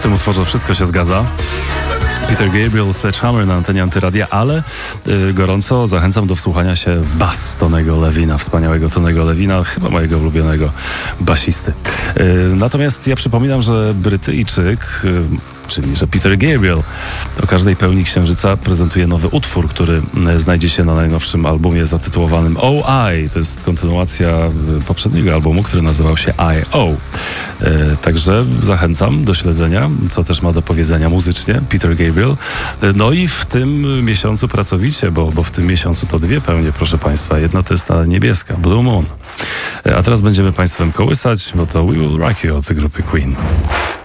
tym utworze wszystko się zgadza. Peter Gabriel, Sledgehammer na antenie Antyradia, ale gorąco zachęcam do wsłuchania się w bas Tonego Levina, wspaniałego Tonego Levina, chyba mojego ulubionego basisty. Natomiast ja przypominam, że Brytyjczyk, czyli że Peter Gabriel o każdej pełni księżyca prezentuje nowy utwór, który znajdzie się na najnowszym albumie zatytułowanym O.I. To jest kontynuacja poprzedniego albumu, który nazywał się I.O. Także zachęcam do śledzenia, co też ma do powiedzenia muzycznie Peter Gabriel. No i w tym miesiącu pracowicie, bo w tym miesiącu to dwie pełnie, proszę Państwa. Jedna to jest ta niebieska, Blue Moon. A teraz będziemy Państwem kołysać, bo to We Will Rock You od grupy Queen.